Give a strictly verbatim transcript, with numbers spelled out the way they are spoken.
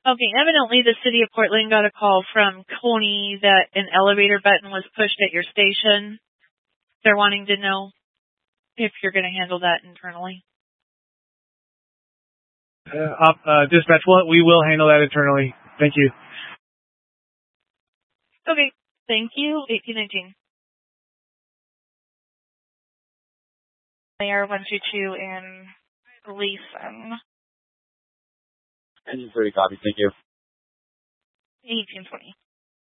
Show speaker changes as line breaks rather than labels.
Okay, evidently the city of Portland got a call from Coney that an elevator button was pushed at your station. They're wanting to know if you're going to handle that internally.
Uh, op, uh, dispatch, well, we will handle that internally. Thank you.
Okay, thank you. eighteen nineteen. Mayor one two two in Gleason.
Engine three, copy. Thank you.
eighteen twenty.